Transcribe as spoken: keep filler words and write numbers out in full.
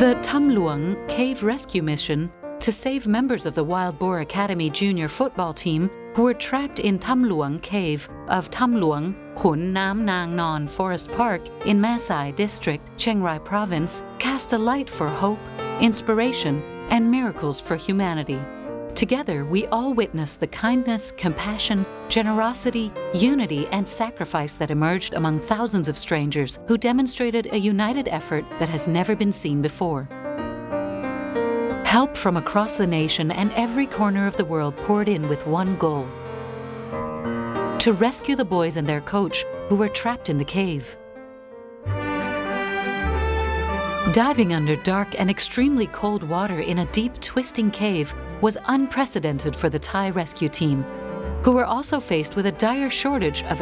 The Tham Luang Cave Rescue Mission to save members of the Wild Boar Academy junior football team who were trapped in Tham Luang Cave of Tham Luang, Khun Nam Nang Non Forest Park in Ma Sai District, Chiang Rai Province, cast a light for hope, inspiration, and miracles for humanity. Together, we all witness the kindness, compassion, generosity, unity, and sacrifice that emerged among thousands of strangers who demonstrated a united effort that has never been seen before. Help from across the nation and every corner of the world poured in with one goal: to rescue the boys and their coach who were trapped in the cave. Diving under dark and extremely cold water in a deep, twisting cave was unprecedented for the Thai rescue team, who were also faced with a dire shortage of